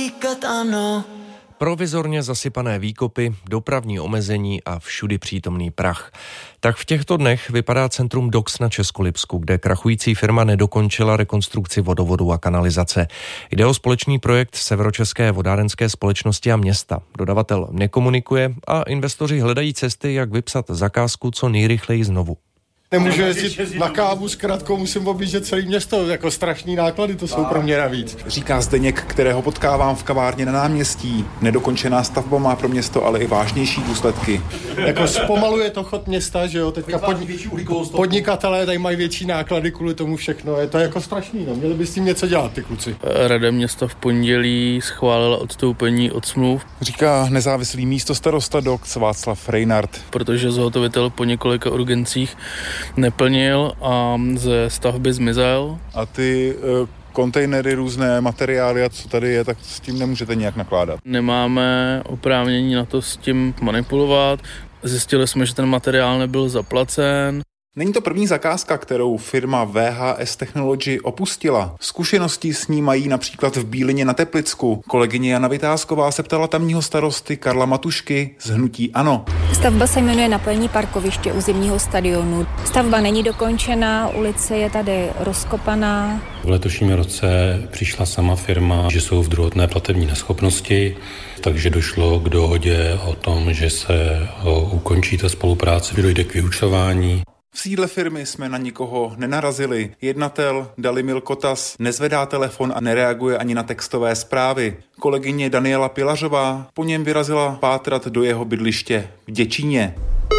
říkat ano. Provizorně zasypané výkopy, dopravní omezení a všudy přítomný prach. Tak v těchto dnech vypadá centrum DOX na Českolipsku, kde krachující firma nedokončila rekonstrukci vodovodu a kanalizace. Jde o společný projekt Severočeské vodárenské společnosti a města. Dodavatel nekomunikuje a investoři hledají cesty, jak vypsat zakázku co nejrychleji znovu. Nemůžu jezdit na kávu, zkrátkou musím objíždět celé město, jako strašný náklady to jsou pro mě navíc. Říká Zdeněk, kterého potkávám v kavárně na náměstí. Nedokončená stavba má pro město ale i vážnější důsledky. Jako zpomaluje to chod města, že jo, teďka podnikatelé tady mají větší náklady kvůli tomu všechno, je to jako strašný, no, měli by s tím něco dělat ty kluci. Rada města v pondělí schválila odstoupení od smluv. Říká nezávislý místostarosta DOX Václav Rejnard. Protože zhotovitel po několika urgencích neplnil a ze stavby zmizel. A ty kontejnery, různé materiály a co tady je, tak s tím nemůžete nějak nakládat. Nemáme oprávnění na to s tím manipulovat. Zjistili jsme, že ten materiál nebyl zaplacen. Není to první zakázka, kterou firma VHS Technology opustila. Zkušenosti s ní mají například v Bílině na Teplicku. Kolegyně Jana Vytázková se ptala tamního starosty Karla Matušky z hnutí ANO. Stavba se jmenuje napojení parkoviště u zimního stadionu. Stavba není dokončená, ulice je tady rozkopaná. V letošním roce přišla sama firma, že jsou v druhotné platební neschopnosti, takže došlo k dohodě o tom, že se ukončí ta spolupráce, dojde k vyúčtování. V sídle firmy jsme na nikoho nenarazili. Jednatel Dalimil Kotas nezvedá telefon a nereaguje ani na textové zprávy. Kolegyně Daniela Pilařová po něm vyrazila pátrat do jeho bydliště v Děčíně.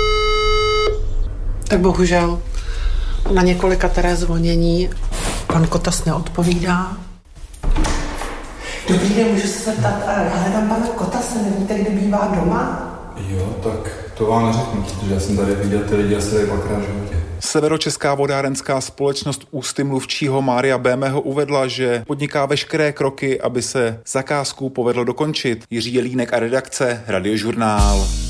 Tak bohužel na několikeré zvonění pan Kotas neodpovídá. Dobrý den, můžu se zeptat, já hledám pana Kotase, nevíte, kde bývá doma? Jo, tak to vám neřeknu, protože já jsem tady viděl ty lidi asi dvakrát v životě. Severočeská vodárenská společnost ústy mluvčího Mária Bémeho uvedla, že podniká veškeré kroky, aby se zakázku povedlo dokončit. Jiří Jelínek a redakce Radiožurnál.